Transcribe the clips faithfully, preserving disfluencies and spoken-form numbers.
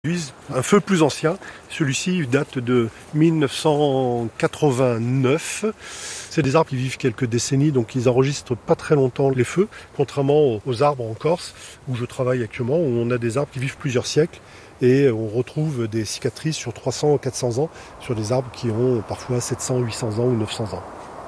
Un feu plus ancien, celui-ci date de mille neuf cent quatre-vingt-neuf. C'est des arbres qui vivent quelques décennies, donc ils enregistrent pas très longtemps les feux, contrairement aux arbres en Corse, où je travaille actuellement, où on a des arbres qui vivent plusieurs siècles, et on retrouve des cicatrices sur trois cents à quatre cents ans, sur des arbres qui ont parfois sept cents, huit cents ans ou neuf cents ans.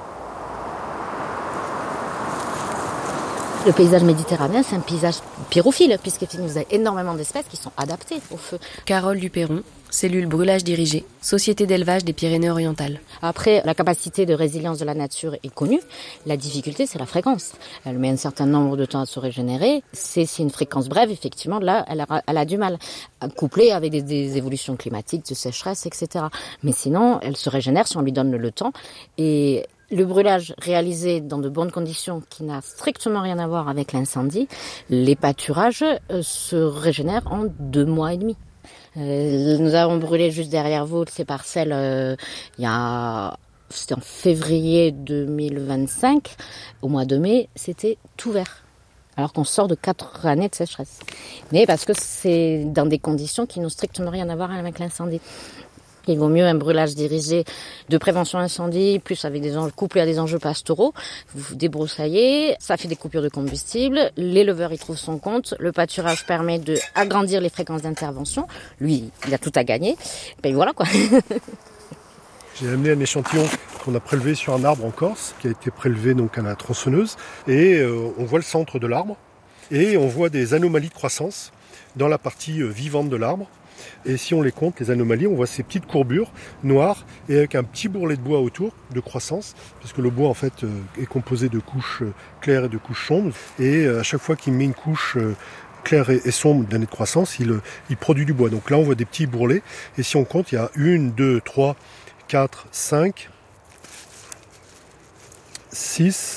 Le paysage méditerranéen, c'est un paysage pyrophile, puisqu'il nous a énormément d'espèces qui sont adaptées au feu. Carole Duperron, cellule brûlage dirigé, société d'élevage des Pyrénées-Orientales. Après, la capacité de résilience de la nature est connue. La difficulté, c'est la fréquence. Elle met un certain nombre de temps à se régénérer. C'est si une fréquence brève, effectivement, là, elle a, elle a du mal. Couplée avec des, des évolutions climatiques, de sécheresse, et cetera. Mais sinon, elle se régénère si on lui donne le temps. Et le brûlage réalisé dans de bonnes conditions qui n'a strictement rien à voir avec l'incendie, les pâturages euh, se régénèrent en deux mois et demi. Euh, nous avons brûlé juste derrière vous ces parcelles euh, il y a, c'était en février deux mille vingt-cinq. Au mois de mai, c'était tout vert. Alors qu'on sort de quatre années de sécheresse. Mais parce que c'est dans des conditions qui n'ont strictement rien à voir avec l'incendie. Il vaut mieux un brûlage dirigé de prévention incendie, plus avec des enjeux couplés à des enjeux pastoraux. Vous débroussaillez, ça fait des coupures de combustible, l'éleveur y trouve son compte, le pâturage permet de agrandir les fréquences d'intervention. Lui, il a tout à gagner. Ben voilà quoi. J'ai amené un échantillon qu'on a prélevé sur un arbre en Corse, qui a été prélevé donc à la tronçonneuse, et euh, on voit le centre de l'arbre, et on voit des anomalies de croissance dans la partie euh, vivante de l'arbre. Et si on les compte, les anomalies, on voit ces petites courbures noires et avec un petit bourrelet de bois autour de croissance, parce que le bois en fait est composé de couches claires et de couches sombres. Et à chaque fois qu'il met une couche claire et sombre d'année de croissance, il, il produit du bois. Donc là, on voit des petits bourrelets. Et si on compte, il y a une, deux, trois, quatre, cinq, six.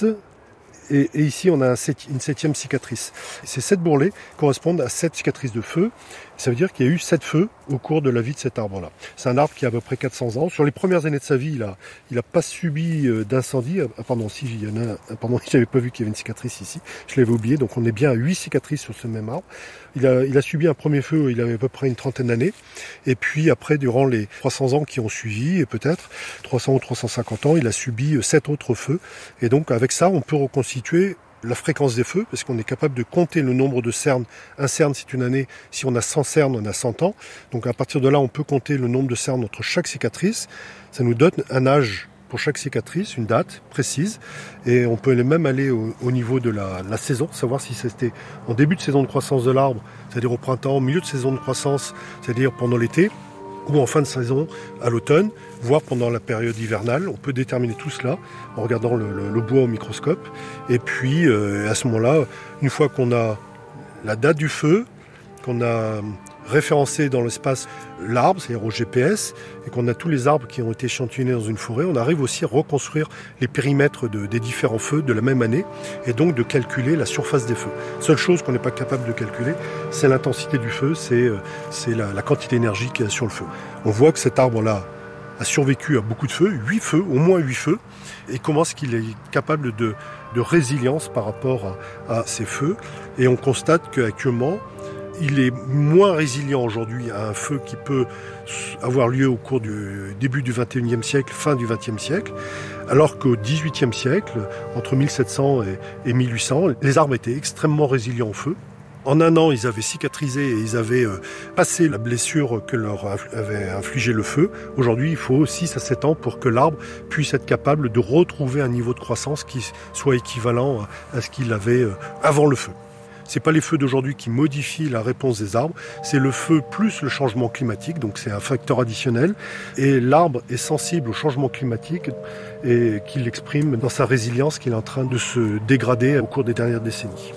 Et, et ici, on a un sept, une septième cicatrice. Ces sept bourrelets correspondent à sept cicatrices de feu. Ça veut dire qu'il y a eu sept feux au cours de la vie de cet arbre-là. C'est un arbre qui a à peu près quatre cents ans. Sur les premières années de sa vie, il a, il a pas subi d'incendie. Ah, pardon, si, il y en a un, pardon, j'avais pas vu qu'il y avait une cicatrice ici. Je l'avais oublié. Donc, on est bien à huit cicatrices sur ce même arbre. Il a, il a subi un premier feu, il avait à peu près une trentaine d'années. Et puis, après, durant les trois cents ans qui ont suivi, et peut-être trois cents ou trois cent cinquante ans, il a subi sept autres feux. Et donc, avec ça, on peut reconstituer la fréquence des feux, parce qu'on est capable de compter le nombre de cernes. Un cerne, c'est une année. Si on a cent cernes, on a cent ans. Donc à partir de là, on peut compter le nombre de cernes entre chaque cicatrice. Ça nous donne un âge pour chaque cicatrice, une date précise. Et on peut même aller au, au niveau de la, la saison, savoir si c'était en début de saison de croissance de l'arbre, c'est-à-dire au printemps, au milieu de saison de croissance, c'est-à-dire pendant l'été, ou en fin de saison à l'automne, voire pendant la période hivernale. On peut déterminer tout cela en regardant le, le, le bois au microscope. Et puis, euh, à ce moment-là, une fois qu'on a la date du feu, qu'on a référencé dans l'espace l'arbre, c'est-à-dire au G P S, et qu'on a tous les arbres qui ont été échantillonnés dans une forêt, on arrive aussi à reconstruire les périmètres de, des différents feux de la même année, et donc de calculer la surface des feux. Seule chose qu'on n'est pas capable de calculer, c'est l'intensité du feu, c'est, c'est la, la quantité d'énergie qu'il y a sur le feu. On voit que cet arbre-là a survécu à beaucoup de feux, huit feux, au moins huit feux, et comment est-ce qu'il est capable de, de résilience par rapport à, à ces feux. Et on constate qu'actuellement, il est moins résilient aujourd'hui à un feu qui peut avoir lieu au cours du début du vingt et unième siècle, fin du vingtième siècle, alors qu'au dix-huitième siècle, entre mille sept cents et mille huit cents, les arbres étaient extrêmement résilients au feu. En un an, ils avaient cicatrisé et ils avaient passé la blessure que leur avait infligé le feu. Aujourd'hui, il faut six à sept ans pour que l'arbre puisse être capable de retrouver un niveau de croissance qui soit équivalent à ce qu'il avait avant le feu. C'est pas les feux d'aujourd'hui qui modifient la réponse des arbres, c'est le feu plus le changement climatique, donc c'est un facteur additionnel. Et l'arbre est sensible au changement climatique et qu'il l'exprime dans sa résilience qu'il est en train de se dégrader au cours des dernières décennies.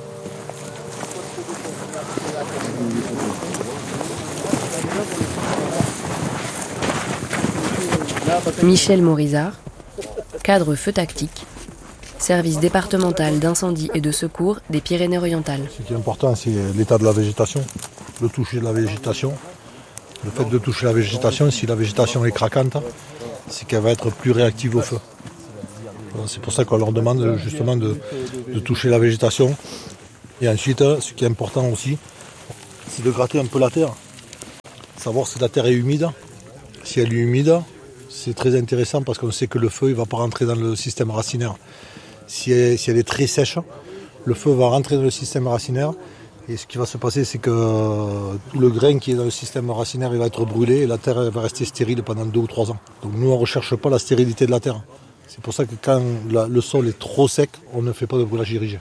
Michel Morizard, cadre feu tactique, service départemental d'incendie et de secours des Pyrénées-Orientales. Ce qui est important, c'est l'état de la végétation, le toucher de la végétation. Le fait de toucher la végétation, si la végétation est craquante, c'est qu'elle va être plus réactive au feu. C'est pour ça qu'on leur demande justement de, de toucher la végétation. Et ensuite, ce qui est important aussi, c'est de gratter un peu la terre. Savoir si la terre est humide. Si elle est humide, c'est très intéressant parce qu'on sait que le feu ne va pas rentrer dans le système racinaire. Si elle, si elle est très sèche, le feu va rentrer dans le système racinaire. Et ce qui va se passer, c'est que tout le grain qui est dans le système racinaire il va être brûlé et la terre elle va rester stérile pendant deux ou trois ans. Donc nous, on ne recherche pas la stérilité de la terre. C'est pour ça que quand la, le sol est trop sec, on ne fait pas de brûlage dirigé.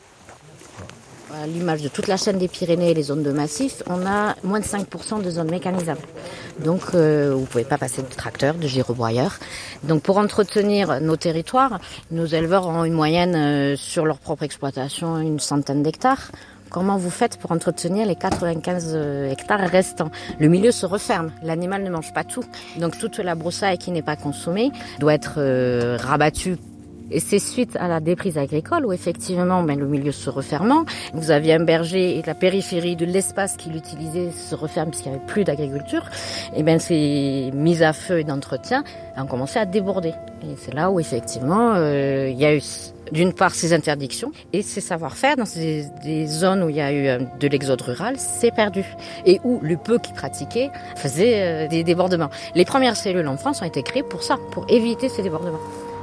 À l'image de toute la chaîne des Pyrénées et les zones de massif, on a moins de cinq pour cent de zones mécanisables. Donc euh, vous ne pouvez pas passer de tracteurs, de gyrobroyeurs. Donc pour entretenir nos territoires, nos éleveurs ont une moyenne euh, sur leur propre exploitation une centaine d'hectares. Comment vous faites pour entretenir les quatre-vingt-quinze hectares restants? Le milieu se referme, l'animal ne mange pas tout. Donc toute la broussaille qui n'est pas consommée doit être euh, rabattue. Et c'est suite à la déprise agricole où effectivement ben, le milieu se refermant, vous aviez un berger et la périphérie de l'espace qu'il utilisait se referme puisqu'il n'y avait plus d'agriculture, et ben ces mises à feu et d'entretien ont commencé à déborder. Et c'est là où effectivement euh, il y a eu d'une part ces interdictions et ces savoir-faire dans ces, des zones où il y a eu euh, de l'exode rural, c'est perdu. Et où le peu qui pratiquait faisait euh, des débordements. Les premières cellules en France ont été créées pour ça, pour éviter ces débordements.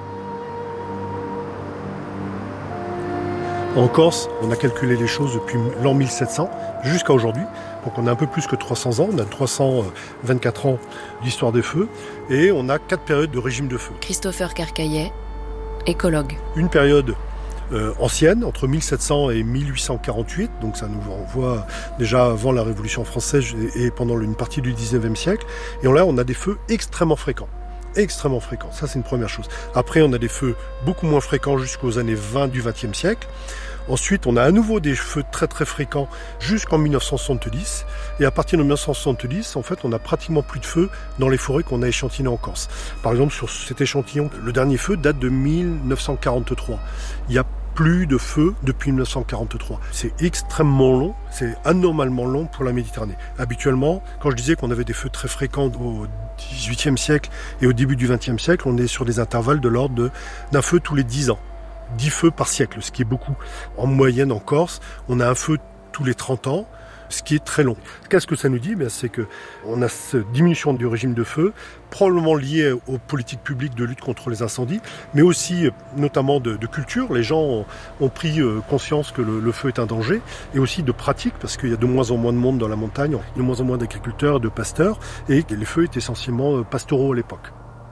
En Corse, on a calculé les choses depuis l'an mille sept cents jusqu'à aujourd'hui. Donc on a un peu plus que trois cents ans, on a trois cent vingt-quatre ans d'histoire des feux et on a quatre périodes de régime de feu. Christopher Carcaillet, écologue. Une période euh, ancienne, entre mille sept cents et mille huit cent quarante-huit, donc ça nous renvoie déjà avant la Révolution française et pendant une partie du dix-neuvième siècle. Et là, on a des feux extrêmement fréquents. extrêmement fréquents, ça c'est une première chose. Après on a des feux beaucoup moins fréquents jusqu'aux années vingt du vingtième siècle. Ensuite on a à nouveau des feux très très fréquents jusqu'en mille neuf cent soixante-dix. Et à partir de mille neuf cent soixante-dix, en fait on a pratiquement plus de feux dans les forêts qu'on a échantillonnées en Corse. Par exemple sur cet échantillon, le dernier feu date de mille neuf cent quarante-trois. Il y a plus de feu depuis mille neuf cent quarante-trois. C'est extrêmement long, c'est anormalement long pour la Méditerranée. Habituellement, quand je disais qu'on avait des feux très fréquents au dix-huitième siècle et au début du vingtième siècle, on est sur des intervalles de l'ordre de, d'un feu tous les dix ans. dix feux par siècle, ce qui est beaucoup. En moyenne en Corse, on a un feu tous les trente ans, ce qui est très long. Qu'est-ce que ça nous dit ? Bien, c'est qu'on a cette diminution du régime de feu, probablement liée aux politiques publiques de lutte contre les incendies, mais aussi notamment de, de culture. Les gens ont, ont pris conscience que le, le feu est un danger, et aussi de pratique, parce qu'il y a de moins en moins de monde dans la montagne, de moins en moins d'agriculteurs, de pasteurs, et les feux étaient essentiellement pastoraux à l'époque.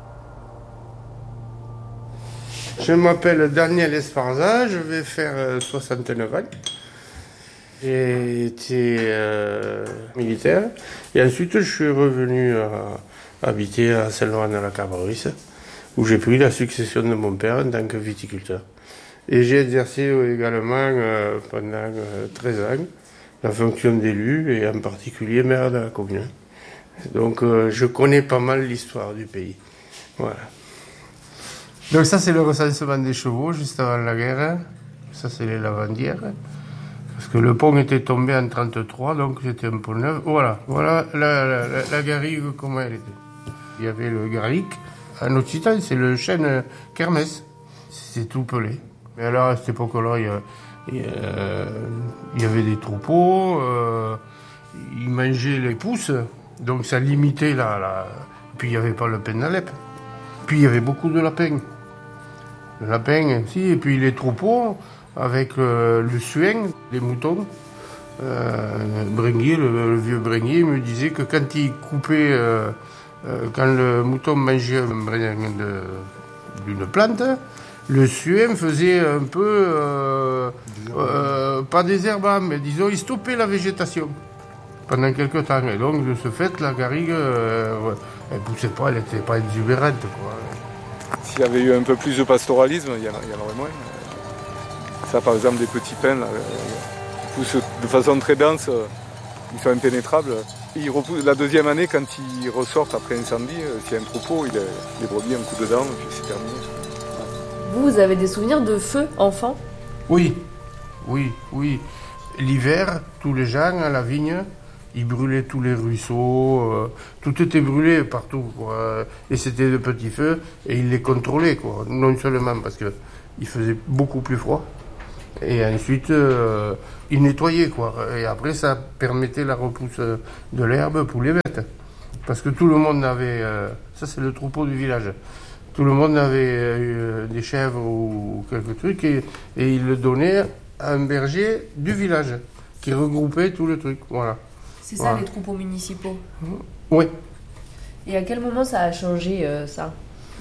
Je m'appelle Daniel Esparza, je vais faire soixante-neuf ans. J'ai été euh, militaire et ensuite je suis revenu à habiter à Saint-Laurent-de-la-Cabreuse où j'ai pris la succession de mon père en tant que viticulteur. Et j'ai exercé également euh, pendant euh, treize ans la fonction d'élu et en particulier maire de la commune. Donc euh, je connais pas mal l'histoire du pays. Voilà. Donc ça c'est le recensement des chevaux juste avant la guerre. Ça c'est les lavandières. Parce que le pont était tombé en trente-trois, donc c'était un pont neuf. Voilà, voilà la, la, la, la garrigue, comment elle était. Il y avait le garric. En occitan, c'est le chêne kermès. C'est tout pelé. Mais alors, à cette époque-là, il y, a, il, y a, il y avait des troupeaux. Euh, ils mangeaient les pousses. Donc ça limitait la... la... Puis il n'y avait pas le pain d'Alep. Puis il y avait beaucoup de lapins. Le lapin aussi. Et puis les troupeaux... avec euh, le suin, les moutons. Euh, Bringuier, le, le vieux Bringuier, me disait que quand il coupait, euh, euh, quand le mouton mangeait un brin de, d'une plante, le suin faisait un peu, euh, euh, pas désherbant, mais disons, il stoppait la végétation pendant quelques temps. Et donc, de ce fait, la garrigue, euh, ouais, elle ne poussait pas, elle n'était pas exubérante, quoi. S'il y avait eu un peu plus de pastoralisme, il y en aurait moins. Ça, par exemple, des petits pins là, qui poussent de façon très dense, ils sont impénétrables. Ils repoussent, la deuxième année, quand ils ressortent après incendie, s'il y a un troupeau, il les brebis un coup dedans, et puis c'est terminé. Vous, vous avez des souvenirs de feu, enfant ? Oui, oui, oui. L'hiver, tous les gens à la vigne, ils brûlaient tous les ruisseaux, euh, tout était brûlé partout, quoi. Et c'était de petits feux, et ils les contrôlaient, quoi. Non seulement parce qu'il faisait beaucoup plus froid, et ensuite, euh, ils nettoyaient, quoi. Et après, ça permettait la repousse de l'herbe pour les bêtes. Parce que tout le monde avait... Euh, ça, c'est le troupeau du village. Tout le monde avait euh, des chèvres ou quelques trucs et, et il le donnait à un berger du village qui regroupait tout le truc. Voilà. C'est ça, voilà. les troupeaux municipaux. Oui. Et à quel moment ça a changé, euh, ça?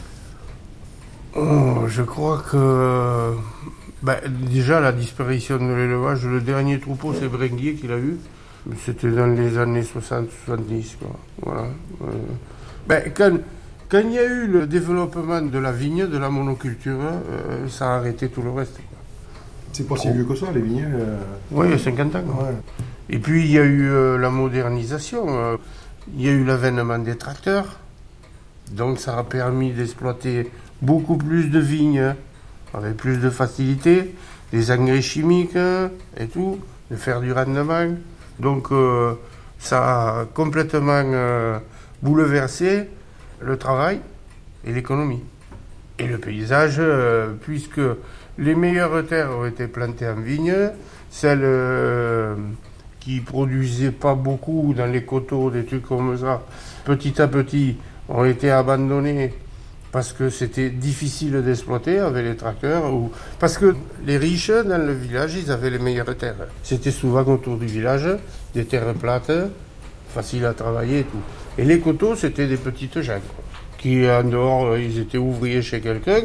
Oh, je crois que... Ben, déjà, la disparition de l'élevage, le dernier troupeau, c'est Bringuier qu'il a eu. C'était dans les années soixante soixante-dix, quoi. Voilà. Euh, ben, quand, quand il y a eu le développement de la vigne, de la monoculture, euh, ça a arrêté tout le reste, quoi. C'est pas si vieux que ça, les vignes. Euh... Oui, il y a cinquante ans, quoi. Ouais. Et puis, il y a eu euh, la modernisation. Euh, il y a eu l'avènement des tracteurs. Donc, ça a permis d'exploiter beaucoup plus de vignes, avec plus de facilité, des engrais chimiques et tout, de faire du rendement. Donc euh, ça a complètement euh, bouleversé le travail et l'économie. Et le paysage, euh, puisque les meilleures terres ont été plantées en vigne, celles euh, qui produisaient pas beaucoup dans les coteaux, des trucs comme ça, petit à petit ont été abandonnées parce que c'était difficile d'exploiter avec les tracteurs, ou parce que les riches dans le village, ils avaient les meilleures terres. C'était souvent autour du village, des terres plates, faciles à travailler et tout. Et les coteaux, c'était des petites gens, qui en dehors, ils étaient ouvriers chez quelqu'un,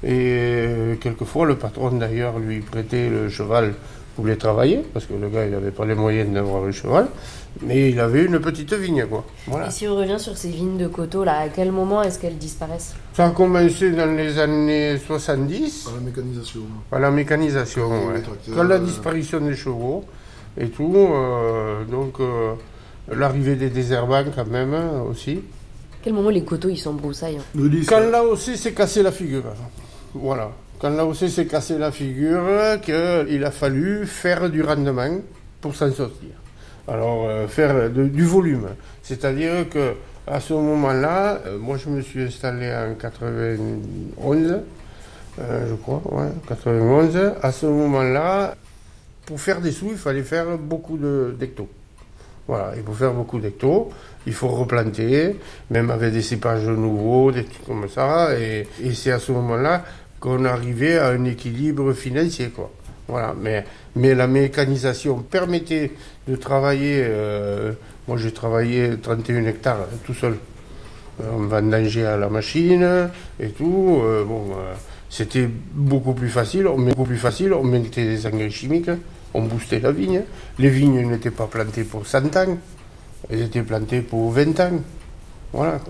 et quelquefois le patron d'ailleurs lui prêtait le cheval pour les travailler, parce que le gars, il n'avait pas les moyens d'avoir le cheval, mais il avait une petite vigne, quoi. Voilà. Et si on revient sur ces vignes de coteaux, là, à quel moment est-ce qu'elles disparaissent? Ça a commencé dans les années soixante-dix. À la mécanisation. À la mécanisation, Quand ouais. les tracteurs, Quand la euh, disparition des chevaux et tout, euh, donc euh, l'arrivée des désherbants quand même hein, aussi. À quel moment les coteaux, ils s'embroussaillent? Quand l'A O C s'est cassé la figure, voilà. Quand l'A O C s'est cassé la figure, qu'il a fallu faire du rendement pour s'en sortir. Alors, euh, faire de, du volume. C'est-à-dire que à ce moment-là, euh, moi je me suis installé en quatre-vingt-onze, euh, je crois, ouais, quatre-vingt-onze. À ce moment-là, pour faire des sous, il fallait faire beaucoup de, d'hectos. Voilà, et pour faire beaucoup d'hectos, il faut replanter, même avec des cépages nouveaux, des trucs comme ça. Et, et c'est à ce moment-là qu'on arrivait à un équilibre financier, quoi. Voilà, mais, mais la mécanisation permettait de travailler. Euh, moi, j'ai travaillé trente et un hectares tout seul. Euh, on vendangeait à la machine et tout. Euh, bon, euh, c'était beaucoup plus facile. On, beaucoup plus facile. On mettait des engrais chimiques. On boostait la vigne. Les vignes n'étaient pas plantées pour cent ans. Elles étaient plantées pour vingt ans. Voilà, quoi.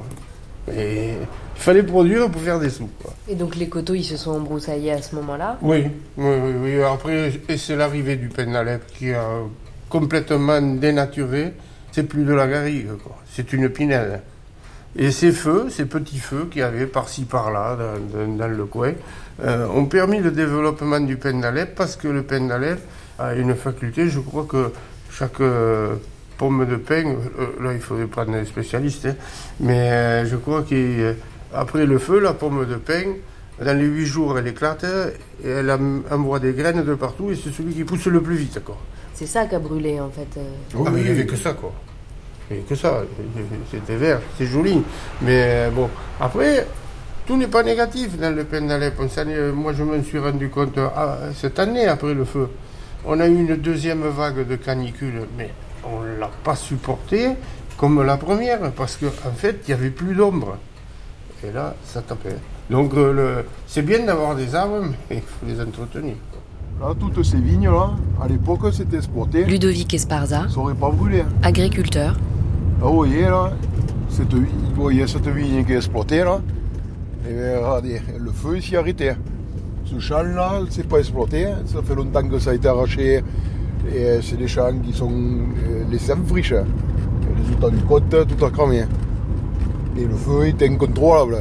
Et il fallait produire pour faire des sous, quoi. Et donc les coteaux, ils se sont embroussaillés à ce moment-là? Oui, oui, oui, oui. Après, et c'est l'arrivée du Penalep qui a complètement dénaturé. C'est plus de la garrigue, quoi. C'est une pinelle. Et ces feux, ces petits feux qu'il y avait par-ci par-là, dans, dans, dans le coin, euh, ont permis le développement du Penalep parce que le Penalep a une faculté, je crois que chaque... Euh, pomme de pin, euh, là il faudrait prendre des spécialistes, hein, mais euh, je crois qu'après le feu, la pomme de pin, dans les huit jours, elle éclate et elle envoie des graines de partout et c'est celui qui pousse le plus vite, quoi. C'est ça qui a brûlé en fait. Ah, oui, mais il n'y avait que ça, quoi. Il n'y avait que ça. C'était vert, c'est joli. Mais bon, après, tout n'est pas négatif dans le Penalep. Moi, je me suis rendu compte ah, cette année, après le feu, on a eu une deuxième vague de canicule, mais on ne l'a pas supporté comme la première, parce qu'en en fait, il n'y avait plus d'ombre. Et là, ça tapait. Donc, euh, le... c'est bien d'avoir des arbres, mais il faut les entretenir. Là, toutes ces vignes-là, à l'époque, c'était exploité. Ludovic Esparza, ça n'aurait pas brûlé. agriculteur. Là, vous voyez, là, cette, vous voyez cette vigne qui est exploitée, là. Et bien, regardez, le feu, il s'y arrêtait. Ce champ-là, c'est pas exploité. Ça fait longtemps que ça a été arraché. Et c'est des champs qui sont laissés en friche. Les résultats du côte, tout a cramé. Et le feu est incontrôlable.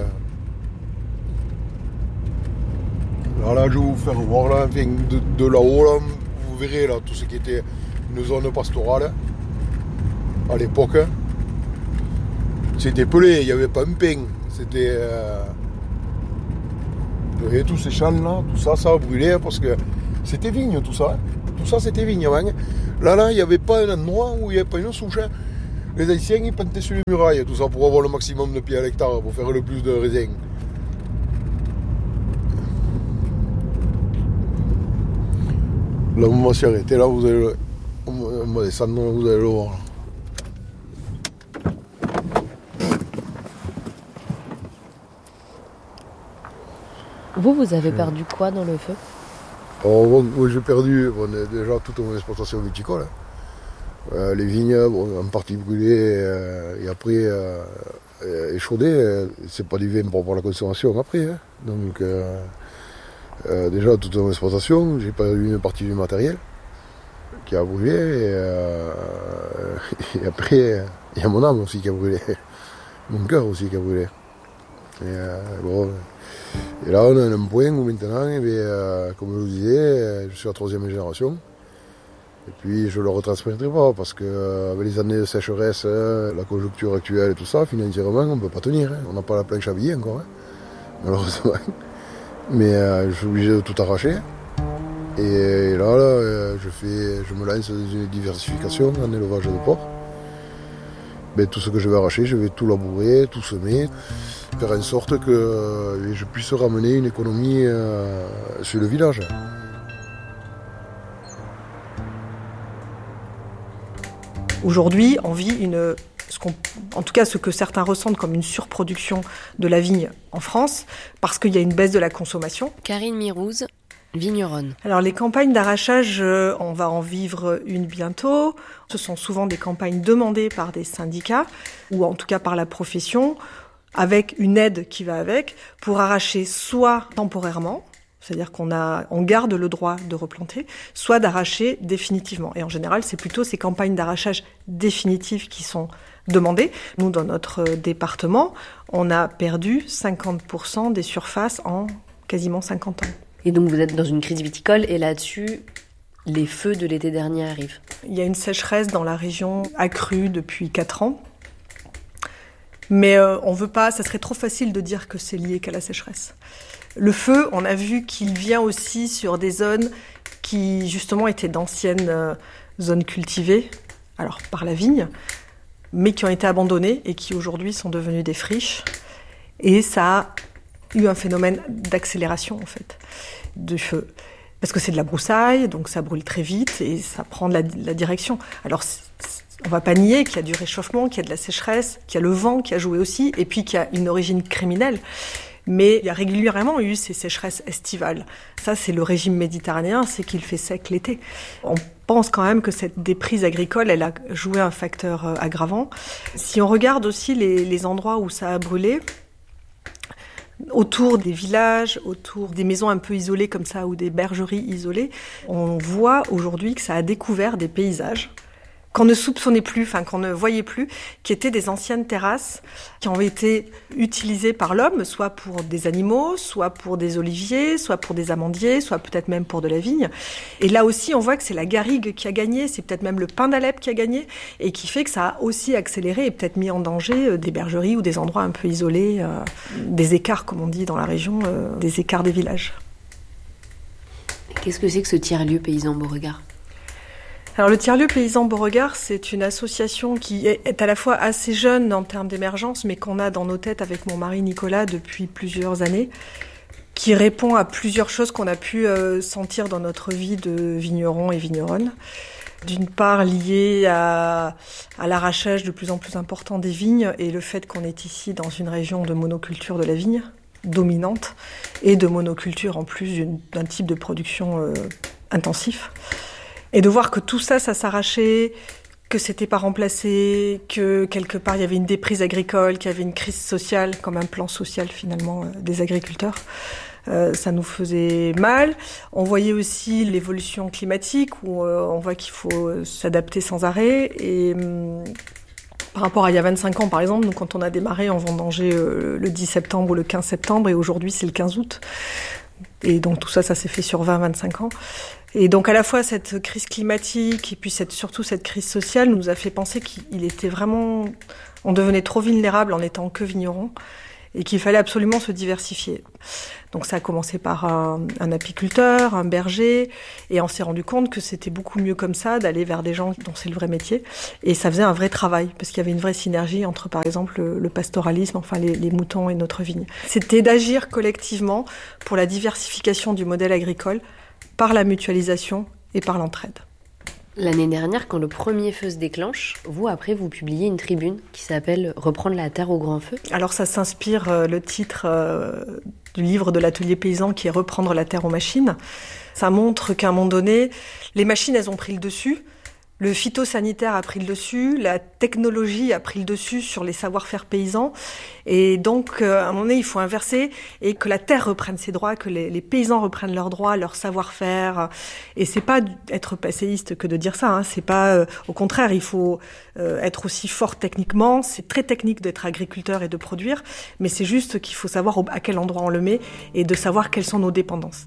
Alors là, je vais vous faire voir là, de, de là-haut, là, vous verrez là, tout ce qui était une zone pastorale à l'époque. C'était pelé, il n'y avait pas un pain. C'était. Euh, vous voyez tous ces champs là, tout ça, ça a brûlé parce que c'était vigne tout ça. Tout ça c'était vigne avant. Là, là, il n'y avait pas un endroit où il n'y avait pas une souche. Les Haïtiens, ils plantaient sur les murailles, tout ça pour avoir le maximum de pieds à l'hectare, pour faire le plus de raisins. Là, on va s'y arrêter, là, vous allez le... on va descendre, vous allez le voir. Là. Vous, vous avez perdu quoi dans le feu? Oh, moi, j'ai perdu bon, déjà toute mon exploitation viticole. Hein. Euh, les vignes, bon, en partie brûlées euh, et après euh, échaudées. Euh, c'est pas du vin pour, pour la consommation après. Hein. Donc, euh, euh, déjà toute mon exploitation, j'ai perdu une partie du matériel qui a brûlé. Et, euh, et après, il y a mon âme aussi qui a brûlé. Mon cœur aussi qui a brûlé. Et, euh, bon, et là, on a un point où maintenant, eh bien, euh, comme je vous disais, je suis la troisième génération. Et puis, je ne le retransmettrai pas parce qu'avec euh, les années de sécheresse, euh, la conjoncture actuelle et tout ça, financièrement, on ne peut pas tenir. Hein. On n'a pas la planche à billets encore, hein, malheureusement. Mais euh, je suis obligé de tout arracher. Et, et là, là je, fais, je me lance dans une diversification en élevage de porc. Ben, tout ce que je vais arracher, je vais tout labourer, tout semer, faire en sorte que euh, je puisse ramener une économie euh, sur le village. Aujourd'hui, on vit une, ce qu'on, en tout cas ce que certains ressentent comme une surproduction de la vigne en France, parce qu'il y a une baisse de la consommation. Karine Mirouz, vigneronne. Alors les campagnes d'arrachage, on va en vivre une bientôt. Ce sont souvent des campagnes demandées par des syndicats, ou en tout cas par la profession, avec une aide qui va avec, pour arracher soit temporairement, c'est-à-dire qu'on a, on garde le droit de replanter, soit d'arracher définitivement. Et en général, c'est plutôt ces campagnes d'arrachage définitives qui sont demandées. Nous, dans notre département, on a perdu cinquante pour cent des surfaces en quasiment cinquante ans. Et donc vous êtes dans une crise viticole et là-dessus, les feux de l'été dernier arrivent. Il y a une sécheresse dans la région accrue depuis quatre ans. Mais euh, on veut pas, ça serait trop facile de dire que c'est lié qu'à la sécheresse. Le feu, on a vu qu'il vient aussi sur des zones qui justement étaient d'anciennes euh, zones cultivées, alors par la vigne, mais qui ont été abandonnées et qui aujourd'hui sont devenues des friches. Et ça a eu un phénomène d'accélération en fait du feu. Parce que c'est de la broussaille, donc ça brûle très vite et ça prend de la, de la direction. Alors on va pas nier qu'il y a du réchauffement, qu'il y a de la sécheresse, qu'il y a le vent qui a joué aussi, et puis qu'il y a une origine criminelle. Mais il y a régulièrement eu ces sécheresses estivales. Ça, c'est le régime méditerranéen, c'est qu'il fait sec l'été. On pense quand même que cette déprise agricole, elle a joué un facteur aggravant. Si on regarde aussi les, les endroits où ça a brûlé, autour des villages, autour des maisons un peu isolées comme ça, ou des bergeries isolées, on voit aujourd'hui que ça a découvert des paysages qu'on ne soupçonnait plus, enfin qu'on ne voyait plus, qui étaient des anciennes terrasses qui ont été utilisées par l'homme, soit pour des animaux, soit pour des oliviers, soit pour des amandiers, soit peut-être même pour de la vigne. Et là aussi, on voit que c'est la garrigue qui a gagné, c'est peut-être même le pin d'Alep qui a gagné, et qui fait que ça a aussi accéléré et peut-être mis en danger des bergeries ou des endroits un peu isolés, euh, des écarts, comme on dit dans la région, euh, des écarts des villages. Qu'est-ce que c'est que ce tiers-lieu paysan Beauregard ? Alors le Tiers-lieu paysan Beauregard, c'est une association qui est à la fois assez jeune en termes d'émergence, mais qu'on a dans nos têtes avec mon mari Nicolas depuis plusieurs années, qui répond à plusieurs choses qu'on a pu euh, sentir dans notre vie de vigneron et vigneronne. D'une part liée à, à l'arrachage de plus en plus important des vignes et le fait qu'on est ici dans une région de monoculture de la vigne dominante et de monoculture en plus d'un type de production euh, intensif. Et de voir que tout ça, ça s'arrachait, que c'était pas remplacé, que quelque part il y avait une déprise agricole, qu'il y avait une crise sociale, comme un plan social finalement euh, des agriculteurs. Euh, ça nous faisait mal. On voyait aussi l'évolution climatique où euh, on voit qu'il faut s'adapter sans arrêt. Et hum, par rapport à il y a vingt-cinq ans par exemple, nous, quand on a démarré, on vendangeait euh, le dix septembre ou le quinze septembre et aujourd'hui c'est le quinze août. Et donc tout ça, ça s'est fait sur vingt à vingt-cinq ans. Et donc à la fois cette crise climatique et puis cette, surtout cette crise sociale nous a fait penser qu'il était vraiment... On devenait trop vulnérable en étant que vigneron et qu'il fallait absolument se diversifier. Donc ça a commencé par un, un apiculteur, un berger, et on s'est rendu compte que c'était beaucoup mieux comme ça, d'aller vers des gens dont c'est le vrai métier. Et ça faisait un vrai travail, parce qu'il y avait une vraie synergie entre, par exemple, le, le pastoralisme, enfin les, les moutons et notre vigne. C'était d'agir collectivement pour la diversification du modèle agricole par la mutualisation et par l'entraide. L'année dernière, quand le premier feu se déclenche, vous, après, vous publiez une tribune qui s'appelle « Reprendre la terre au grand feu ». Alors ça s'inspire, euh, le titre euh, du livre de l'atelier paysan qui est « Reprendre la terre aux machines ». Ça montre qu'à un moment donné, les machines, elles ont pris le dessus. Le phytosanitaire a pris le dessus, la technologie a pris le dessus sur les savoir-faire paysans. Et donc, euh, à un moment donné, il faut inverser et que la terre reprenne ses droits, que les, les paysans reprennent leurs droits, leur savoir-faire. Et c'est pas être passéiste que de dire ça. Hein. C'est pas, euh, au contraire, il faut euh, être aussi fort techniquement. C'est très technique d'être agriculteur et de produire, mais c'est juste qu'il faut savoir à quel endroit on le met et de savoir quelles sont nos dépendances.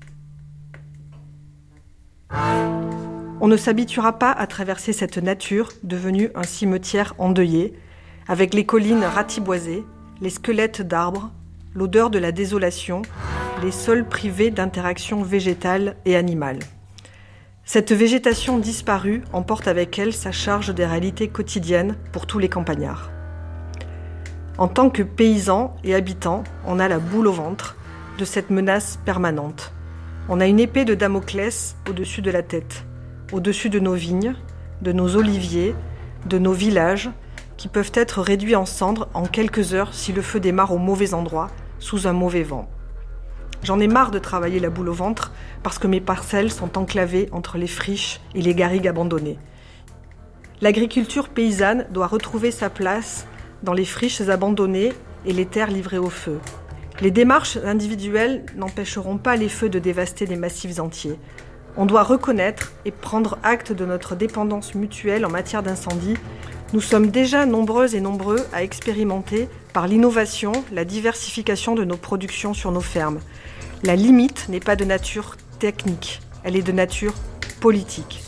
On ne s'habituera pas à traverser cette nature devenue un cimetière endeuillé, avec les collines ratiboisées, les squelettes d'arbres, l'odeur de la désolation, les sols privés d'interactions végétales et animales. Cette végétation disparue emporte avec elle sa charge des réalités quotidiennes pour tous les campagnards. En tant que paysans et habitants, on a la boule au ventre de cette menace permanente. On a une épée de Damoclès au-dessus de la tête. Au-dessus de nos vignes, de nos oliviers, de nos villages, qui peuvent être réduits en cendres en quelques heures si le feu démarre au mauvais endroit, sous un mauvais vent. J'en ai marre de travailler la boule au ventre parce que mes parcelles sont enclavées entre les friches et les garrigues abandonnées. L'agriculture paysanne doit retrouver sa place dans les friches abandonnées et les terres livrées au feu. Les démarches individuelles n'empêcheront pas les feux de dévaster des massifs entiers. On doit reconnaître et prendre acte de notre dépendance mutuelle en matière d'incendie. Nous sommes déjà nombreuses et nombreux à expérimenter, par l'innovation, la diversification de nos productions sur nos fermes. La limite n'est pas de nature technique, elle est de nature politique.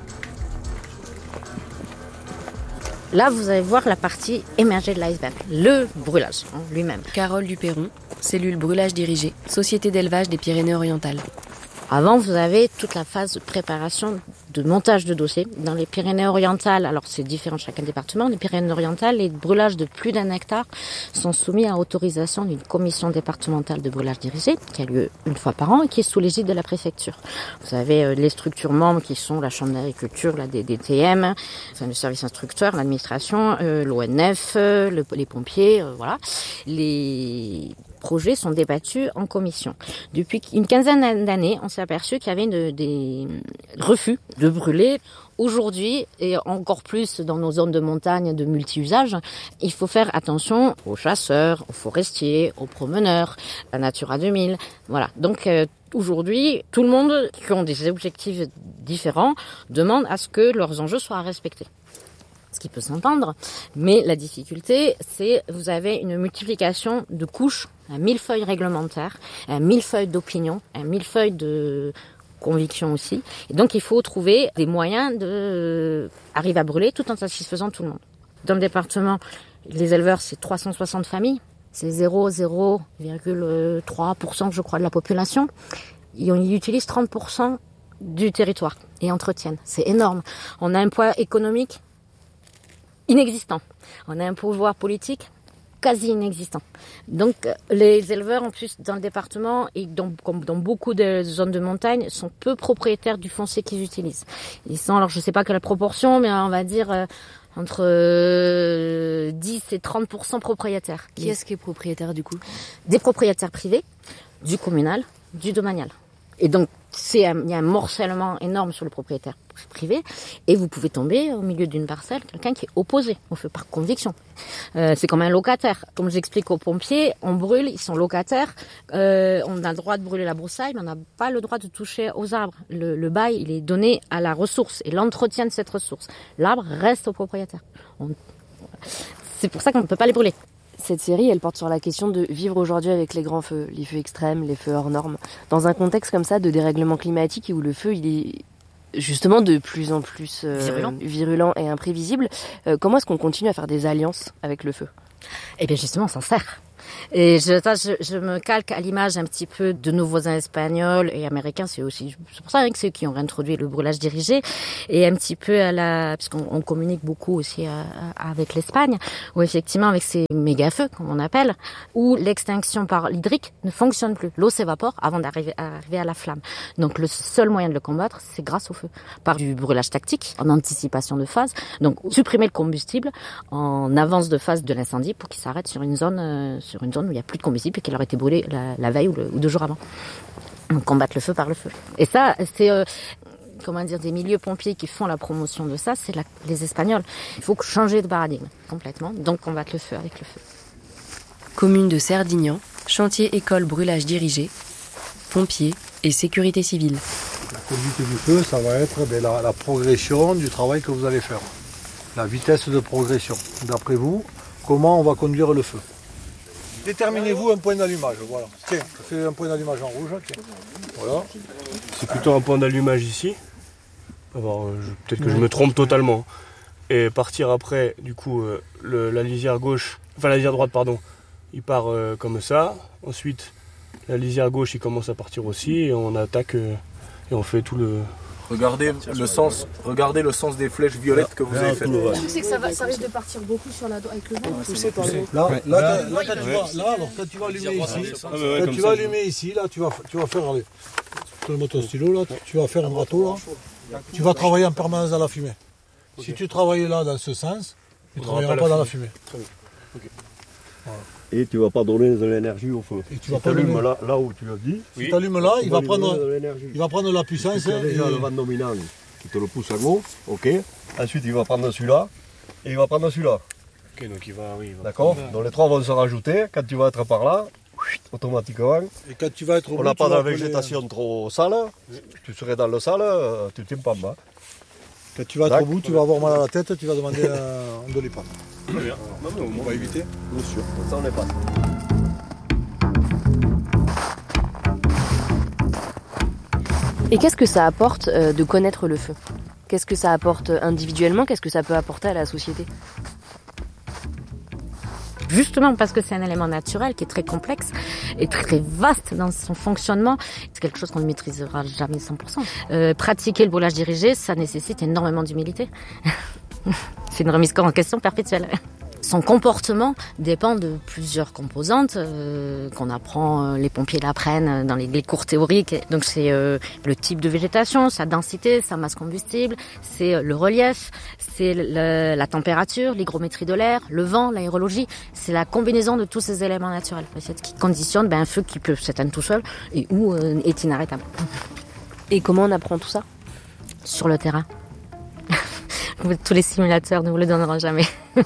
Là, vous allez voir la partie émergée de l'iceberg, le brûlage hein, lui-même. Carole Duperron, cellule brûlage dirigée, Société d'élevage des Pyrénées-Orientales. Avant, vous avez toute la phase de préparation, de montage de dossiers. Dans les Pyrénées-Orientales, alors c'est différent de chacun département, les Pyrénées-Orientales, les brûlages de plus d'un hectare sont soumis à autorisation d'une commission départementale de brûlage dirigé, qui a lieu une fois par an et qui est sous l'égide de la préfecture. Vous avez les structures membres qui sont la Chambre d'agriculture, la D D T M, enfin, le service instructeur, l'administration, euh, l'O N F, euh, le, les pompiers, euh, voilà. Les projets sont débattus en commission. Depuis une quinzaine d'années, on s'est aperçu qu'il y avait une, des refus de brûler. Aujourd'hui, et encore plus dans nos zones de montagne de multi-usages, il faut faire attention aux chasseurs, aux forestiers, aux promeneurs, à Natura deux mille. Voilà. Donc, euh, aujourd'hui, tout le monde qui ont des objectifs différents demande à ce que leurs enjeux soient respectés. Ce qui peut s'entendre, mais la difficulté, c'est vous avez une multiplication de couches, un millefeuille réglementaire, un millefeuille d'opinion, un millefeuille de conviction aussi. Et donc, il faut trouver des moyens de arriver à brûler tout en satisfaisant tout le monde. Dans le département, les éleveurs, c'est trois cent soixante familles. C'est zéro virgule trois pour cent, je crois, de la population. Ils utilisent trente pour cent du territoire et entretiennent. C'est énorme. On a un poids économique inexistant. On a un pouvoir politique quasi inexistant. Donc, les éleveurs, en plus, dans le département, et dans, comme dans beaucoup de zones de montagne, sont peu propriétaires du foncier qu'ils utilisent. Ils sont, alors je ne sais pas quelle proportion, mais on va dire euh, entre euh, dix et trente pour cent propriétaires. Qui est-ce qui est propriétaire du coup ? Des propriétaires privés, du communal, du domanial. Et donc, c'est un, il y a un morcellement énorme sur le propriétaire privé, et vous pouvez tomber au milieu d'une parcelle, quelqu'un qui est opposé, on fait par conviction. Euh, c'est comme un locataire. Comme j'explique aux pompiers, on brûle, ils sont locataires, euh, on a le droit de brûler la broussaille, mais on n'a pas le droit de toucher aux arbres. Le, le bail, il est donné à la ressource, et l'entretien de cette ressource. L'arbre reste au propriétaire. On... C'est pour ça qu'on ne peut pas les brûler. Cette série, elle porte sur la question de vivre aujourd'hui avec les grands feux, les feux extrêmes, les feux hors normes. Dans un contexte comme ça de dérèglement climatique où le feu, il est justement de plus en plus euh, virulent. virulent et imprévisible, euh, comment est-ce qu'on continue à faire des alliances avec le feu ? Eh bien justement, on s'en sert. Et je, ça, je, je me calque à l'image un petit peu de nos voisins espagnols et américains. C'est aussi, c'est pour ça hein, que c'est eux qui ont réintroduit le brûlage dirigé. Et un petit peu à la, puisqu'on on communique beaucoup aussi à, à, avec l'Espagne, où effectivement avec ces méga feux, comme on appelle, où l'extinction par l'hydrique ne fonctionne plus. L'eau s'évapore avant d'arriver à, arriver à la flamme. Donc le seul moyen de le combattre, c'est grâce au feu, par du brûlage tactique, en anticipation de phase. Donc supprimer le combustible en avance de phase de l'incendie pour qu'il s'arrête sur une zone, euh, sur une zone où il n'y a plus de combustible et qu'il aurait été brûlé la, la veille ou, le, ou deux jours avant. Donc combattre le feu par le feu. Et ça, c'est euh, comment dire, des milieux pompiers qui font la promotion de ça, c'est la, les Espagnols. Il faut changer de paradigme complètement, donc combattre le feu avec le feu. Commune de Cerdignan, chantier école brûlage dirigé, pompiers et sécurité civile. La conduite du feu, ça va être ben, la, la progression du travail que vous allez faire. La vitesse de progression. D'après vous, comment on va conduire le feu? Déterminez-vous un point d'allumage, voilà. Tiens, je fais un point d'allumage en rouge, tiens. Voilà. C'est plutôt un point d'allumage ici. Alors, je, peut-être que je me trompe totalement. Et partir après, du coup, euh, le, la lisière gauche, enfin la lisière droite, pardon, il part euh, comme ça. Ensuite, la lisière gauche, il commence à partir aussi, et on attaque euh, et on fait tout le. Regardez le sens, regardez le sens des flèches violettes que vous avez faites. Le truc c'est que ça, va, ça risque de partir beaucoup sur la, avec le vent. Pousser par le... Là, là, là, là, quand tu vas, là, alors, quand tu vas allumer ici, quand tu vas allumer ici, là, tu vas, tu vas faire, allez, tu vas mettre ton stylo là, tu vas faire un râteau là, tu vas travailler en permanence dans la fumée. Si tu travailles là dans ce sens, tu ne travailleras pas dans la fumée. Voilà. Et tu ne vas pas donner de l'énergie au feu. Et tu vas si pas allumes là, là où tu l'as dit. Si oui. tu allumes là, il va, prendre, il va prendre la puissance. Tu as déjà et... le vent dominant qui te le pousse à gauche, ok. Ensuite il va prendre celui-là et il va prendre celui-là. Ok, donc il va, oui, il va d'accord. prendre... Donc les trois vont se rajouter. Quand tu vas être par là, automatiquement. Et quand tu vas être au on bout, n'a pas de appeler... végétation trop sale. Oui. Tu serais dans le sale, tu ne tiens pas en bas. Quand tu vas être au bout, tu vas avoir mal à la tête, tu vas demander un doliprane. Très bien. On va éviter. Bien sûr. Ça on n'est pas. Et qu'est-ce que ça apporte euh, de connaître le feu? Qu'est-ce que ça apporte individuellement? Qu'est-ce que ça peut apporter à la société? Justement parce que c'est un élément naturel qui est très complexe et très vaste dans son fonctionnement, c'est quelque chose qu'on ne maîtrisera jamais cent pour cent. Euh, pratiquer le brûlage dirigé, ça nécessite énormément d'humilité. C'est une remise en question perpétuelle. Son comportement dépend de plusieurs composantes euh, qu'on apprend, euh, les pompiers l'apprennent dans les, les cours théoriques. Donc c'est euh, le type de végétation, sa densité, sa masse combustible, c'est euh, le relief, c'est le, la température, l'hygrométrie de l'air, le vent, l'aérologie. C'est la combinaison de tous ces éléments naturels qui conditionnent ben, un feu qui peut s'éteindre tout seul et ou euh, est inarrêtable. Et comment on apprend tout ça? Sur le terrain. Tous les simulateurs ne vous le donneront jamais.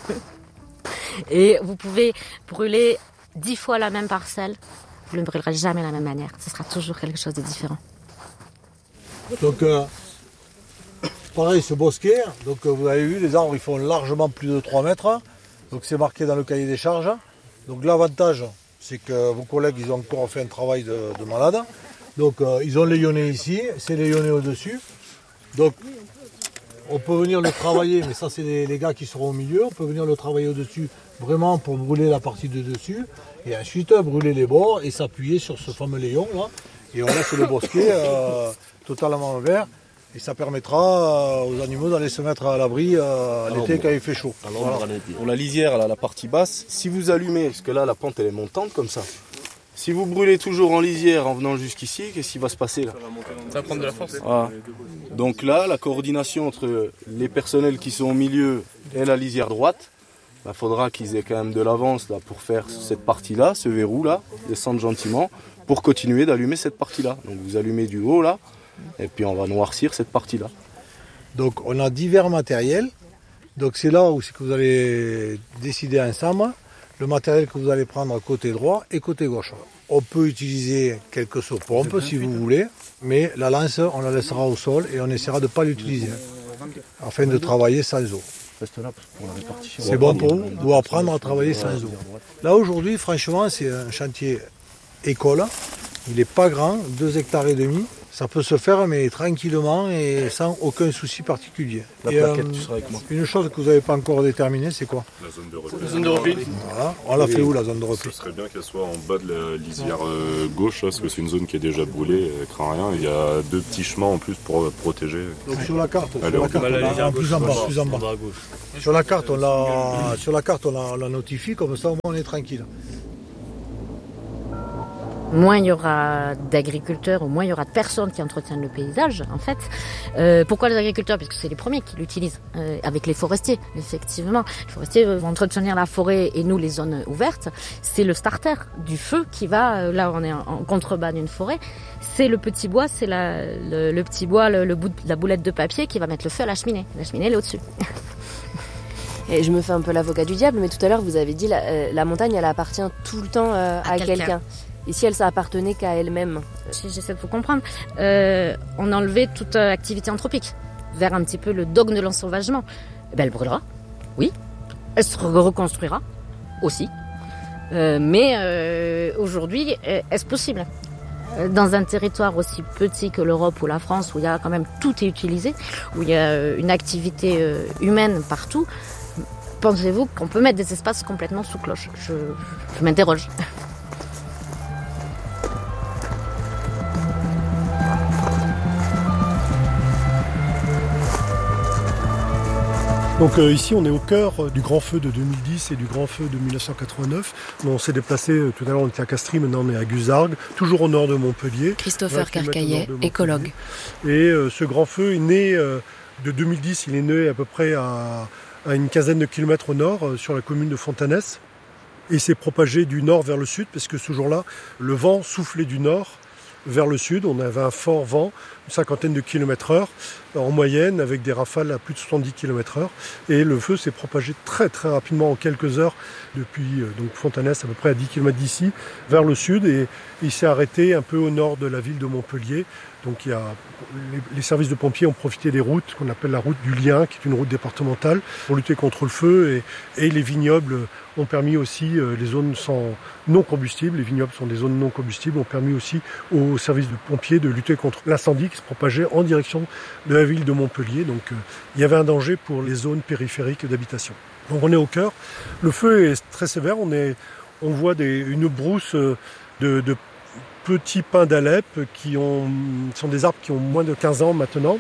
Et vous pouvez brûler dix fois la même parcelle, vous ne brûlerez jamais de la même manière. Ce sera toujours quelque chose de différent. Donc, euh, pareil, ce bosquet, donc vous avez vu, les arbres ils font largement plus de trois mètres. Donc c'est marqué dans le cahier des charges. Donc l'avantage, c'est que vos collègues, ils ont encore fait un travail de, de malade. Donc euh, ils ont layonné ici, c'est layonné au-dessus. Donc on peut venir le travailler, mais ça c'est les, les gars qui seront au milieu. On peut venir le travailler au-dessus vraiment pour brûler la partie de dessus. Et ensuite brûler les bords et s'appuyer sur ce fameux layon là. Et on laisse le bosquet euh, totalement vert. Et ça permettra aux animaux d'aller se mettre à l'abri euh, l'été quand il fait chaud. Voilà. Pour la lisière, là, la partie basse, si vous allumez, parce que là la pente elle est montante comme ça. Si vous brûlez toujours en lisière en venant jusqu'ici, qu'est-ce qui va se passer là? Ça va prendre de la force. Ah. Donc là, la coordination entre les personnels qui sont au milieu et la lisière droite, il bah, faudra qu'ils aient quand même de l'avance là, pour faire cette partie-là, ce verrou-là, descendre gentiment, pour continuer d'allumer cette partie-là. Donc vous allumez du haut là, et puis on va noircir cette partie-là. Donc on a divers matériels. Donc c'est là où c'est que vous allez décider ensemble le matériel que vous allez prendre côté droit et côté gauche. On peut utiliser quelques seaux-pompes si vous voulez, mais la lance, on la laissera au sol et on essaiera de ne pas l'utiliser, afin de travailler sans eau. C'est bon pour vous, ou apprendre à travailler sans eau. Là aujourd'hui, franchement, c'est un chantier école. Il n'est pas grand, deux hectares et demi. Ça peut se faire, mais tranquillement et sans aucun souci particulier. La et, plaquette, euh, tu seras avec moi. Une chose que vous n'avez pas encore déterminée, c'est quoi? La zone de repli. La zone de repli. Voilà. On l'a fait où, la zone de repli? Ce serait bien qu'elle soit en bas de la lisière euh, gauche, là, parce que c'est une zone qui est déjà brûlée, elle craint rien. Il y a deux petits chemins en plus pour euh, protéger. Donc sur la carte, sur Allez, la on carte, va on l'a en plus en bas, gauche. plus en bas. Sur la carte, on l'a, sur la carte, on la, on la notifie, comme ça au moins on est tranquille. Moins il y aura d'agriculteurs, ou moins il y aura de personnes qui entretiennent le paysage, en fait. Euh, pourquoi les agriculteurs? Parce que c'est les premiers qui l'utilisent, euh, avec les forestiers, effectivement. Les forestiers vont entretenir la forêt et nous, les zones ouvertes. C'est le starter du feu qui va, là on est en, en contrebas d'une forêt, c'est le petit bois, c'est la, le, le petit bois, le, le bout de, la boulette de papier qui va mettre le feu à la cheminée. La cheminée, elle est au-dessus. Et je me fais un peu l'avocat du diable, mais tout à l'heure vous avez dit la, euh, la montagne elle appartient tout le temps euh, à, à quelqu'un. quelqu'un. Et si elle s'appartenait qu'à elle-même? J'essaie de vous comprendre. Euh, on a enlevé toute activité anthropique vers un petit peu le dogme de l'ensauvagement. Eh ben, elle brûlera, oui. Elle se reconstruira aussi. Euh, mais euh, aujourd'hui, est-ce possible? Dans un territoire aussi petit que l'Europe ou la France, où il y a quand même tout est utilisé, où il y a une activité humaine partout, pensez-vous qu'on peut mettre des espaces complètement sous cloche? Je, je m'interroge. Donc euh, ici on est au cœur du grand feu de deux mille dix et du grand feu de mille neuf cent quatre-vingt-neuf. On s'est déplacé, euh, tout à l'heure on était à Castries, maintenant on est à Guzargues, toujours au nord de Montpellier. Christopher Carcaillet, écologue. Et euh, ce grand feu est né euh, de deux mille dix, il est né à peu près à, à une quinzaine de kilomètres au nord, euh, sur la commune de Fontanès. Et il s'est propagé du nord vers le sud, parce que ce jour-là, le vent soufflait du nord vers le sud. On avait un fort vent, une cinquantaine de kilomètres heure en moyenne, avec des rafales à plus de soixante-dix kilomètres heure. Et le feu s'est propagé très très rapidement en quelques heures depuis donc Fontanès, à peu près à dix kilomètres d'ici, vers le sud. Et il s'est arrêté un peu au nord de la ville de Montpellier. Donc il y a, les, les services de pompiers ont profité des routes qu'on appelle la route du Lien, qui est une route départementale, pour lutter contre le feu. Et, et les vignobles ont permis aussi, euh, les zones sans, non combustibles, les vignobles sont des zones non combustibles, ont permis aussi aux services de pompiers de lutter contre l'incendie qui se propageait en direction de la ville de Montpellier. Donc euh, il y avait un danger pour les zones périphériques d'habitation. Donc on est au cœur. Le feu est très sévère. On, est, on voit des, une brousse de, de petits pins d'Alep qui ont, sont des arbres qui ont moins de quinze ans maintenant.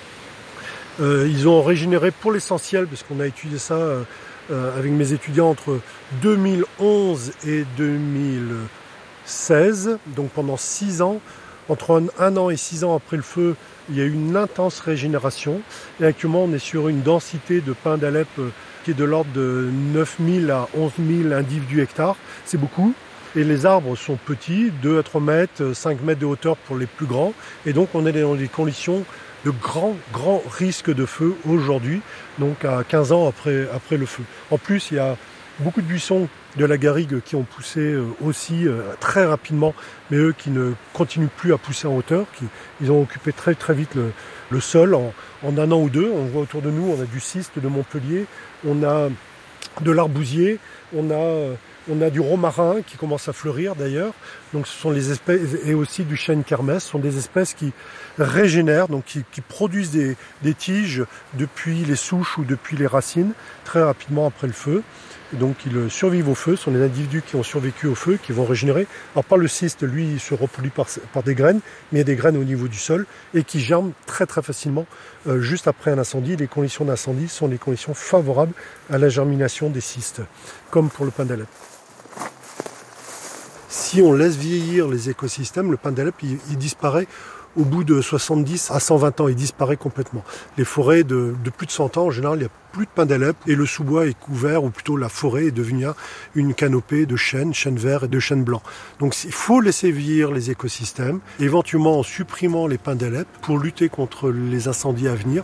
Euh, ils ont régénéré pour l'essentiel, parce qu'on a étudié ça euh, avec mes étudiants entre deux mille onze et deux mille seize, donc pendant six ans. Entre un, un an et six ans après le feu, il y a eu une intense régénération. Et actuellement, on est sur une densité de pins d'Alep euh, qui est de l'ordre de neuf mille à onze mille individus hectares. C'est beaucoup. Et les arbres sont petits, deux à trois mètres, cinq mètres de hauteur pour les plus grands. Et donc on est dans des conditions de grand, grand risque de feu aujourd'hui, donc à quinze ans après, après le feu. En plus, il y a beaucoup de buissons de la garrigue qui ont poussé aussi très rapidement, mais eux qui ne continuent plus à pousser en hauteur. Qui, ils ont occupé très très vite le, le sol en, en un an ou deux. On voit autour de nous, on a du ciste de Montpellier, on a de l'arbousier, on a... On a du romarin qui commence à fleurir d'ailleurs, donc ce sont les espèces, et aussi du chêne kermès, ce sont des espèces qui régénèrent, donc qui, qui produisent des, des tiges depuis les souches ou depuis les racines, très rapidement après le feu. Et donc ils survivent au feu, ce sont les individus qui ont survécu au feu, qui vont régénérer. Alors pas le cyste, lui, il se reproduit par, par des graines, mais il y a des graines au niveau du sol, et qui germent très très facilement euh, juste après un incendie. Les conditions d'incendie sont les conditions favorables à la germination des cystes, comme pour le pin d'Alep. Si on laisse vieillir les écosystèmes, le pin d'Alep, il, il disparaît au bout de soixante-dix à cent vingt ans, il disparaît complètement. Les forêts de, de plus de cent ans, en général, il n'y a plus de pin d'Alep et le sous-bois est couvert, ou plutôt la forêt est devenue une canopée de chênes, chênes verts et de chênes blancs. Donc il faut laisser vieillir les écosystèmes, éventuellement en supprimant les pins d'Alep pour lutter contre les incendies à venir.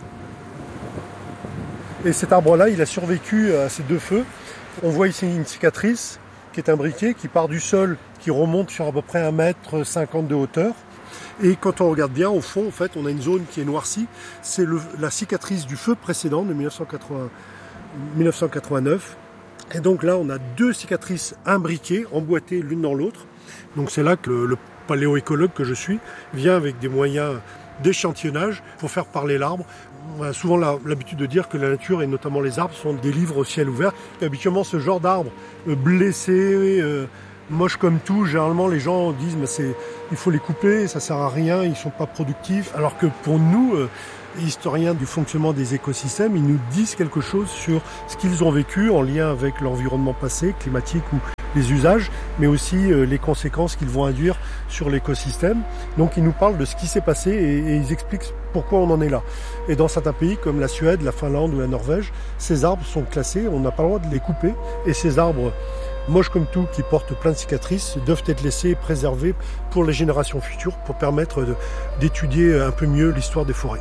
Et cet arbre-là, il a survécu à ces deux feux. On voit ici une cicatrice qui est un briquet qui part du sol, qui remonte sur à peu près un mètre cinquante de hauteur. Et quand on regarde bien, au fond, en fait, on a une zone qui est noircie. C'est le, la cicatrice du feu précédent de mille neuf cent quatre-vingts, mille neuf cent quatre-vingt-neuf. Et donc là, on a deux cicatrices imbriquées, emboîtées l'une dans l'autre. Donc c'est là que le, le paléoécologue que je suis, vient avec des moyens d'échantillonnage pour faire parler l'arbre. On a souvent la, l'habitude de dire que la nature, et notamment les arbres, sont des livres au ciel ouvert. Et habituellement, ce genre d'arbre euh, blessé, euh, moche comme tout, généralement les gens disent mais c'est, il faut les couper, ça sert à rien, ils sont pas productifs. Alors que pour nous, euh, historiens du fonctionnement des écosystèmes, ils nous disent quelque chose sur ce qu'ils ont vécu en lien avec l'environnement passé, climatique ou les usages, mais aussi euh, les conséquences qu'ils vont induire sur l'écosystème. Donc ils nous parlent de ce qui s'est passé et, et ils expliquent pourquoi on en est là. Et dans certains pays comme la Suède, la Finlande ou la Norvège, ces arbres sont classés, on n'a pas le droit de les couper. Et ces arbres, moches comme tout, qui portent plein de cicatrices, doivent être laissés et préservés pour les générations futures, pour permettre de, d'étudier un peu mieux l'histoire des forêts.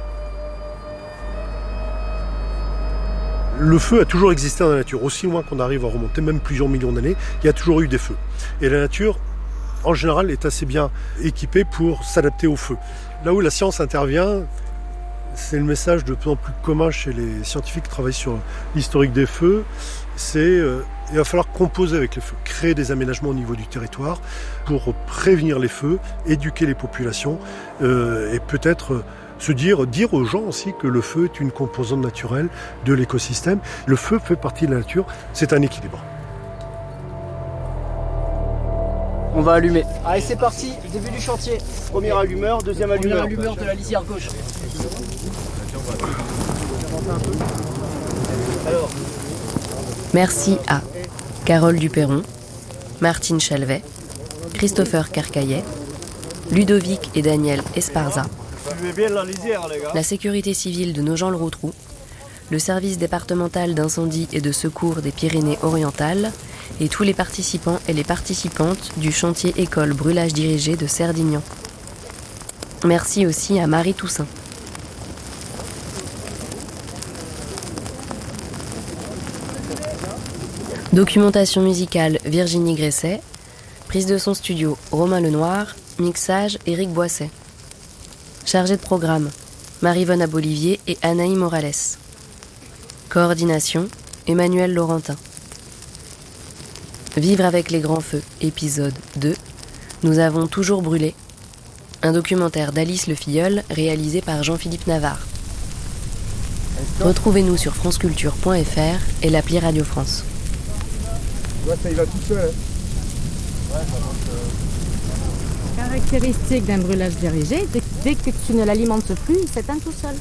Le feu a toujours existé dans la nature, aussi loin qu'on arrive à remonter, même plusieurs millions d'années, il y a toujours eu des feux. Et la nature, en général, est assez bien équipée pour s'adapter au feu. Là où la science intervient, c'est le message de plus en plus commun chez les scientifiques qui travaillent sur l'historique des feux, c'est euh, il va falloir composer avec les feux, créer des aménagements au niveau du territoire pour prévenir les feux, éduquer les populations euh, et peut-être... Euh, se dire, dire aux gens aussi que le feu est une composante naturelle de l'écosystème. Le feu fait partie de la nature, c'est un équilibre. On va allumer. Allez, c'est parti, début du chantier. Premier allumeur, deuxième allumeur. Premier allumeur de la lisière gauche. Alors. Merci à Carole Duperron, Martine Chalvet, Christopher Carcaillet, Ludovic et Daniel Esparza, la sécurité civile de Nogent-le-Rotrou, le service départemental d'incendie et de secours des Pyrénées-Orientales et tous les participants et les participantes du chantier école brûlage dirigé de Cerdignan. Merci aussi à Marie Toussaint. Documentation musicale Virginie Gresset, prise de son studio Romain Lenoir, mixage Éric Boisset. Chargé de programme, Marie-Vonne Abolivier et Anaï Morales. Coordination, Emmanuel Laurentin. Vivre avec les grands feux, épisode deux. Nous avons toujours brûlé. Un documentaire d'Alice Le Filleul réalisé par Jean-Philippe Navarre. Retrouvez-nous sur franceculture point f r et l'appli Radio France. Ouais, ça y va tout seul. Hein. Ouais, ça marche. Caractéristique d'un brûlage dirigé, dès que tu ne l'alimentes plus, il s'éteint tout seul.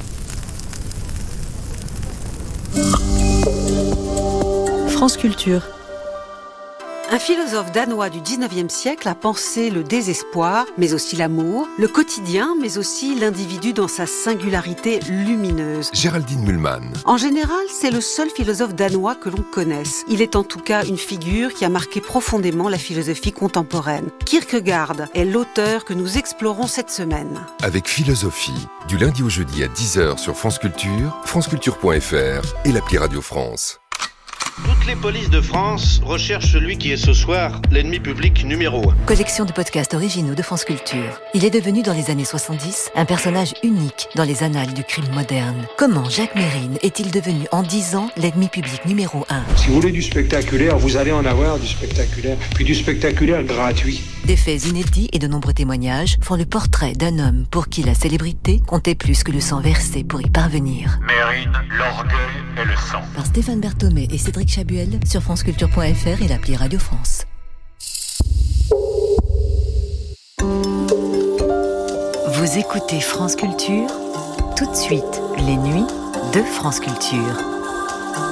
France Culture. Un philosophe danois du dix-neuvième siècle a pensé le désespoir, mais aussi l'amour, le quotidien, mais aussi l'individu dans sa singularité lumineuse. Géraldine Mühlmann. En général, c'est le seul philosophe danois que l'on connaisse. Il est en tout cas une figure qui a marqué profondément la philosophie contemporaine. Kierkegaard est l'auteur que nous explorons cette semaine. Avec Philosophie, du lundi au jeudi à dix heures sur France Culture, franceculture point f r et l'appli Radio France. Toutes les polices de France recherchent celui qui est ce soir l'ennemi public numéro un. Collection de podcasts originaux de France Culture. Il est devenu dans les années soixante-dix un personnage unique dans les annales du crime moderne. Comment Jacques Mérine est-il devenu en dix ans l'ennemi public numéro un ? Si vous voulez du spectaculaire, vous allez en avoir du spectaculaire, puis du spectaculaire gratuit. Des faits inédits et de nombreux témoignages font le portrait d'un homme pour qui la célébrité comptait plus que le sang versé pour y parvenir. Mérine, l'orgueil et le sang. Par Stéphane Berthomé et Cédric Chabuel sur franceculture point f r et l'appli Radio France. Vous écoutez France Culture, tout de suite les nuits de France Culture.